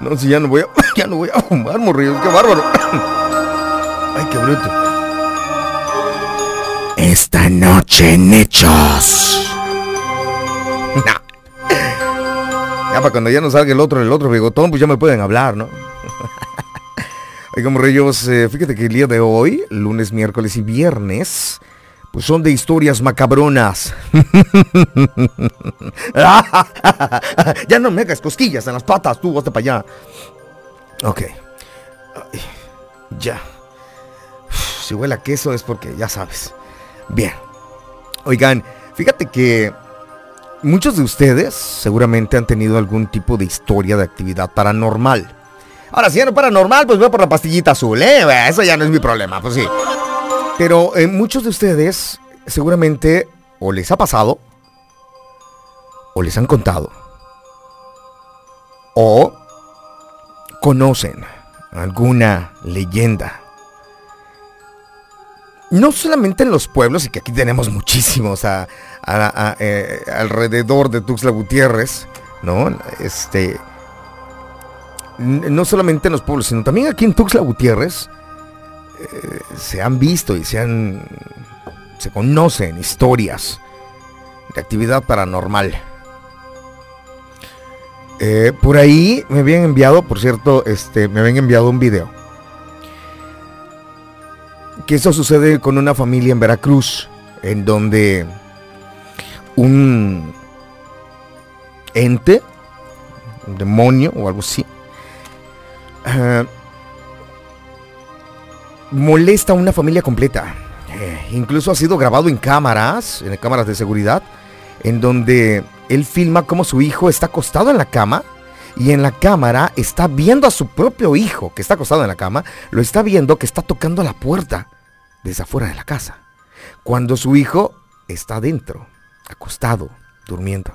No, si ya no voy a fumar, morrillo, qué bárbaro. Ay, qué bruto. Esta noche en Hechos. Ya para cuando ya no salga el otro bigotón, pues ya me pueden hablar, ¿no? Oigan, morrillos, fíjate que el día de hoy, lunes, miércoles y viernes, pues son de historias macabronas. Ya no me hagas cosquillas en las patas, tú, hazte para allá. Ok. Ay, ya. Si huele a queso es porque ya sabes. Bien. Oigan, fíjate que muchos de ustedes seguramente han tenido algún tipo de historia de actividad paranormal. Ahora, si ya no paranormal, pues voy por la pastillita azul, ¿eh? Eso ya no es mi problema, pues sí. Pero muchos de ustedes seguramente o les ha pasado, o les han contado, o conocen alguna leyenda. No solamente en los pueblos, y que aquí tenemos muchísimos alrededor de Tuxtla Gutiérrez, ¿no? No solamente en los pueblos, sino también aquí en Tuxtla Gutiérrez se han visto y se conocen historias de actividad paranormal. Por ahí me habían enviado, por cierto, un video. Que eso sucede con una familia en Veracruz, en donde un ente, un demonio o algo así, molesta a una familia completa. Incluso ha sido grabado en cámaras de seguridad, en donde él filma cómo su hijo está acostado en la cama, y en la cámara está viendo a su propio hijo, que está acostado en la cama, lo está viendo que está tocando la puerta desde afuera de la casa, cuando su hijo está adentro, acostado, durmiendo.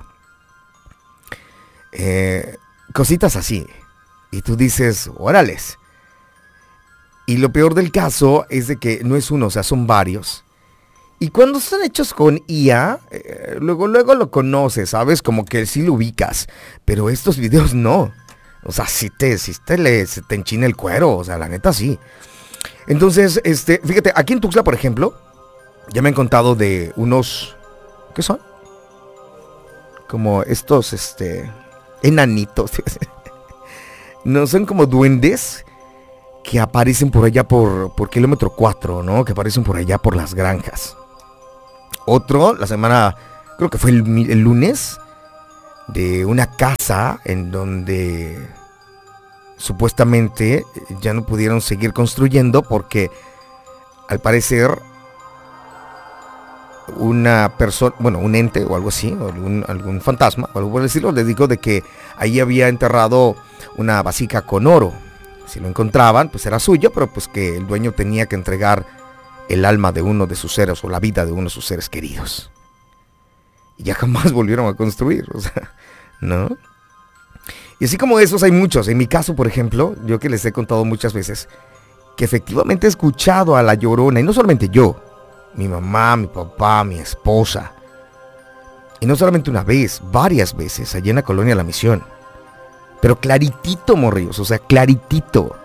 Cositas así. Y tú dices, órales. Y lo peor del caso es de que no es uno, o sea, son varios. Y cuando son hechos con IA, luego lo conoces, ¿sabes? Como que sí lo ubicas. Pero estos videos no. O sea, se te enchina el cuero, o sea, la neta sí. Entonces, fíjate, aquí en Tuxtla, por ejemplo, ya me han contado de unos, ¿qué son? Como estos, enanitos. No, son como duendes que aparecen por allá por kilómetro 4, ¿no? Que aparecen por allá por las granjas. Otro, la semana, creo que fue el lunes, de una casa en donde supuestamente ya no pudieron seguir construyendo porque al parecer una persona, bueno, un ente o algo así, o algún fantasma, o algo por decirlo, les dijo de que ahí había enterrado una vasija con oro. Si lo encontraban, pues era suyo, pero pues que el dueño tenía que entregar el alma de uno de sus seres o la vida de uno de sus seres queridos. Y ya jamás volvieron a construir, o sea, ¿no? Y así como esos hay muchos. En mi caso, por ejemplo, yo que les he contado muchas veces, que efectivamente he escuchado a la Llorona, y no solamente yo, mi mamá, mi papá, mi esposa. Y no solamente una vez, varias veces, allá en la colonia La Misión. Pero claritito, morrillos, o sea, claritito.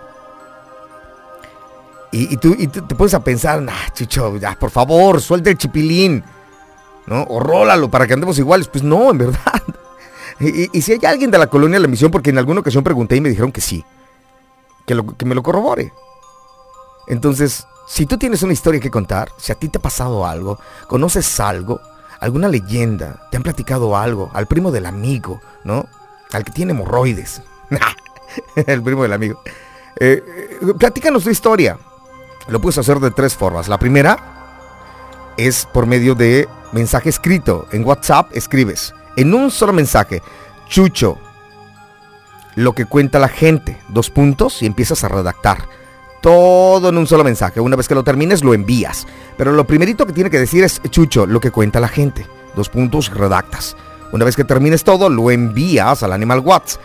Y tú te pones a pensar, Chucho, ya, por favor, suelta el chipilín, ¿no? O rólalo para que andemos iguales. Pues no, en verdad. Y si hay alguien de la colonia La Misión, porque en alguna ocasión pregunté y me dijeron que sí, que me lo corrobore. Entonces, si tú tienes una historia que contar, si a ti te ha pasado algo, conoces algo, alguna leyenda, te han platicado algo, al primo del amigo, ¿no? Al que tiene hemorroides. El primo del amigo. Platícanos tu historia. Lo puedes hacer de 3 formas. La primera es por medio de mensaje escrito. En WhatsApp escribes en un solo mensaje: Chucho, lo que cuenta la gente, 2 puntos, y empiezas a redactar todo en un solo mensaje. Una vez que lo termines, lo envías. Pero lo primerito que tiene que decir es: Chucho, lo que cuenta la gente, 2 puntos, redactas. Una vez que termines todo, lo envías al Animal WhatsApp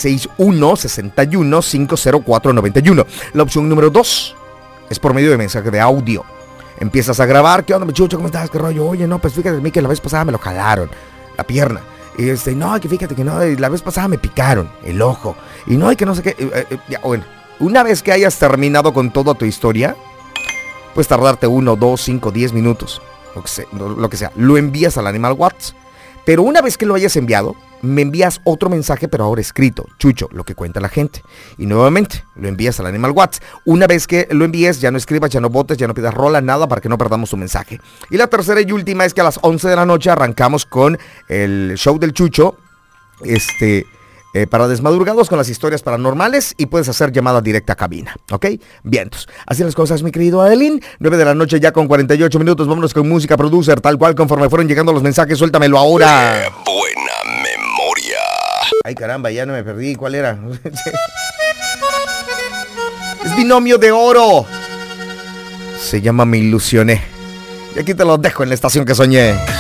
961-61-50491. La opción número 2 es por medio de mensaje de audio. Empiezas a grabar: ¿qué onda, mi Chucho? ¿Cómo estás? ¿Qué rollo? Oye, no, pues fíjate de mí que la vez pasada me lo jalaron la pierna. Y no, que fíjate que no, la vez pasada me picaron el ojo. Y no, y que no sé qué. Ya, bueno, una vez que hayas terminado con toda tu historia, puedes tardarte 1, 2, 5, 10 minutos, lo que sea. Lo envías al Animal Watts. Pero una vez que lo hayas enviado, me envías otro mensaje, pero ahora escrito. Chucho, lo que cuenta la gente. Y nuevamente, lo envías al Animal Watts. Una vez que lo envíes, ya no escribas, ya no votes, ya no pidas rola, nada, para que no perdamos tu mensaje. Y la tercera y última es que a las 11 de la noche arrancamos con el show del Chucho. Para desmadrugados con las historias paranormales, y puedes hacer llamada directa a cabina, ¿ok? Vientos. Así las cosas, mi querido Adelín. 9 de la noche ya con 48 minutos. Vámonos con música, producer, tal cual conforme fueron llegando los mensajes. Suéltamelo ahora. Buena memoria. Ay, caramba, ya no me perdí. ¿Cuál era? Es Binomio de Oro. Se llama Me Ilusioné. Y aquí te lo dejo en la estación que soñé.